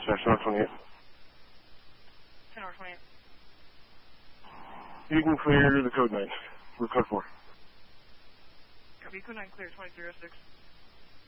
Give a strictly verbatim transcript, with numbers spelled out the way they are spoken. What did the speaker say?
dispatch, North twenty-eight. North twenty-eight. You can clear the code nine. We're code four. Copy, code nine clear, twenty-three oh six.